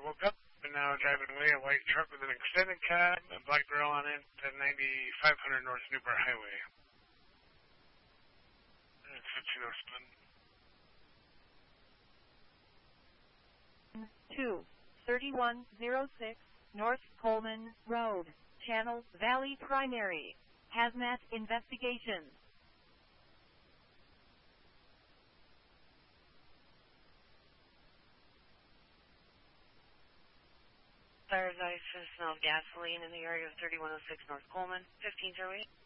woke up and now driving away a white truck with an extended cab, a black grill on it, at 9500 North Newport Highway. It's 15 North Spin. 3106 North Coleman Road, Channel Valley Primary. Hazmat Investigations. Fire's ice smell of gasoline in the area of 3106 North Coleman, 1508.